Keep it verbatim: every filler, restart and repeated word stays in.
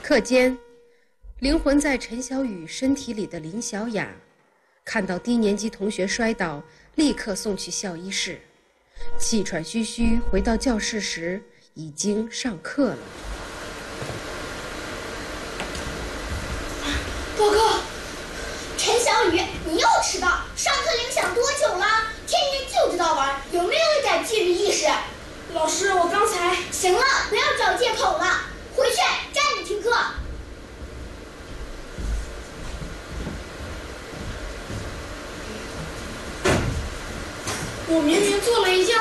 课间，灵魂在陈小雨身体里的林小雅，看到低年级同学摔倒，立刻送去校医室。气喘吁吁回到教室时，已经上课了。 报告，陈小雨，你又迟到，上课铃响多久了？天天就知道玩，有没有一点纪律意识？ 老师，我刚才…… 行了，不要找借口了。